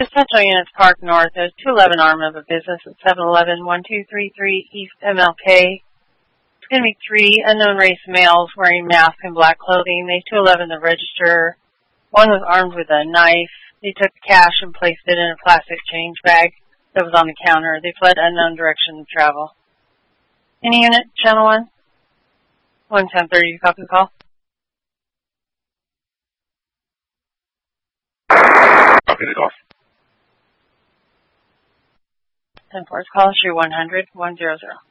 Central Units Park North. There's 211 arm of a business at 711-1233 East MLK. It's going to be 3 unknown race males wearing masks and black clothing. They 211 the register. One was armed with a knife. They took cash and placed it in a plastic change bag that was on the counter. They fled unknown direction of travel. Any unit, Channel 1? 11030, you copy the call? Copy the call. 10-4, call issue 100-100.